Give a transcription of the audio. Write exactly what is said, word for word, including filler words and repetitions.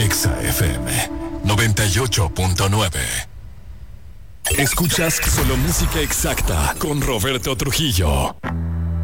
Exa F M noventa y ocho punto nueve. Escuchas solo música exacta con Roberto Trujillo.